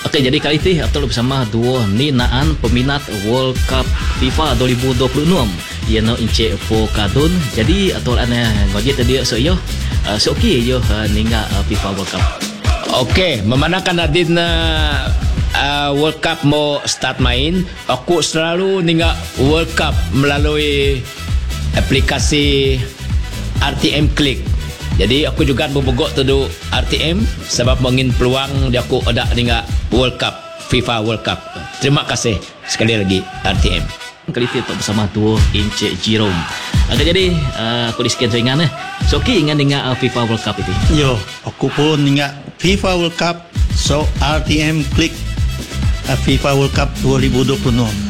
Okey, jadi kali ini atau bersama dua ninaan peminat World Cup FIFA 2026 iano Encik Kadun. Jadi atau ana ngoje tadi yo okey yo ninga FIFA World Cup. Okey, memandangkan Adin World Cup mau start main, aku selalu ninga World Cup melalui aplikasi RTM Click. Jadi aku juga berbogok tu RTM sebab mengin peluang dia aku ada ninga World Cup, FIFA World Cup. Terima kasih sekali lagi RTM. Kali ini bersama dua Encik Jerome. Jadi aku di sekian ringan so okey dengan FIFA World Cup itu. Yo, aku pun ingat FIFA World Cup, so RTM Click FIFA World Cup 2026.